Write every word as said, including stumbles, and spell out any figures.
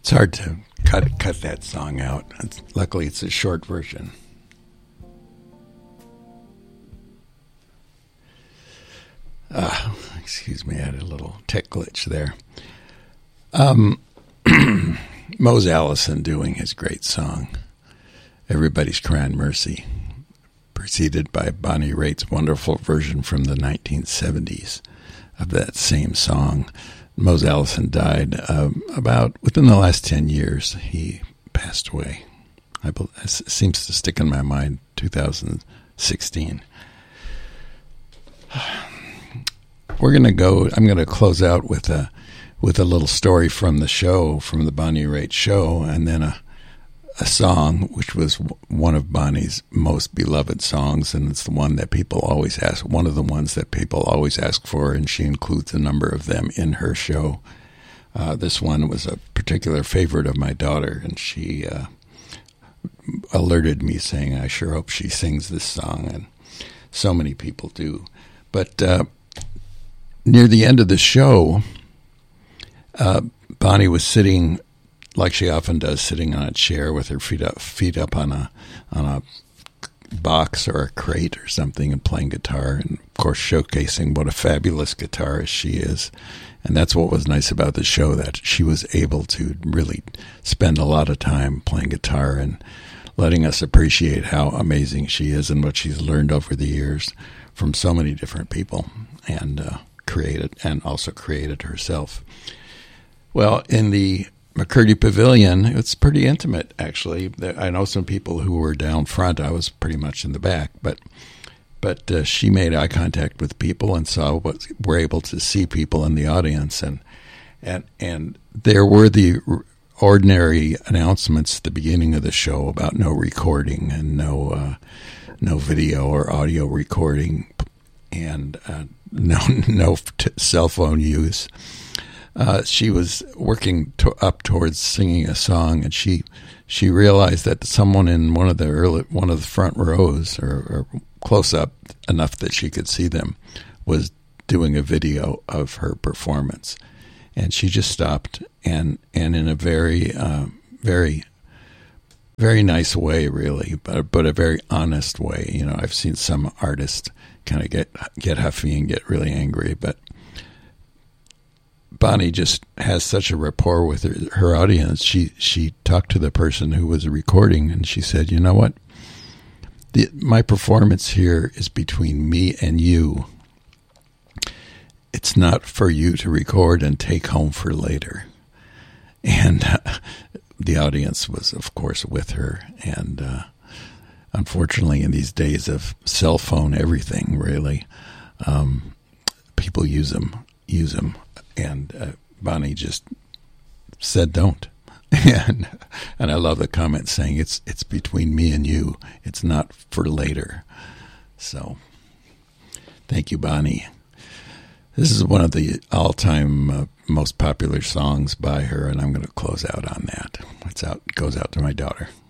It's hard to cut cut that song out. It's, luckily, it's a short version. Uh, excuse me, I had a little tech glitch there. Um, Mose Allison doing his great song, Everybody's Crying Mercy, preceded by Bonnie Raitt's wonderful version from the nineteen seventies of that same song. Mose Allison died um, about within the last ten years. He passed away. I believe, it seems to stick in my mind, two thousand sixteen. We're going to go, I'm going to close out with a with a little story from the show, from the Bonnie Raitt show, and then a a song which was one of Bonnie's most beloved songs, and it's the one that people always ask, one of the ones that people always ask for, and she includes a number of them in her show. Uh, this one was a particular favorite of my daughter, and she uh, alerted me saying, I sure hope she sings this song, and so many people do. But uh, near the end of the show, uh, Bonnie was sitting, like she often does, sitting on a chair with her feet up, feet up on a on a box or a crate or something, and playing guitar, and of course showcasing what a fabulous guitarist she is. And that's what was nice about the show, that she was able to really spend a lot of time playing guitar and letting us appreciate how amazing she is and what she's learned over the years from so many different people, and uh, created and also created herself. Well, in the McCurdy Pavilion, it's pretty intimate, actually. I know some people who were down front. I was pretty much in the back, but but uh, she made eye contact with people and saw what we're able to see people in the audience, and and and there were the ordinary announcements at the beginning of the show about no recording and no uh, no video or audio recording, and uh, no no t- cell phone use. Uh, she was working to, up towards singing a song, and she she realized that someone in one of the early one of the front rows, or, or close up enough that she could see them, was doing a video of her performance, and she just stopped and and in a very uh, very very nice way, really, but but a very honest way. You know, I've seen some artists kind of get get huffy and get really angry, but Bonnie just has such a rapport with her, her audience. She she talked to the person who was recording, and she said, "You know what? The, my performance here is between me and you. It's not for you to record and take home for later." And uh, the audience was, of course, with her. And uh, unfortunately, in these days of cell phone everything, really, um, people use them, use them. And uh, Bonnie just said, "Don't." and and I love the comment saying, "It's it's between me and you. It's not for later." So, thank you, Bonnie. This is one of the all-time uh, most popular songs by her, and I'm going to close out on that. It's out goes out to my daughter.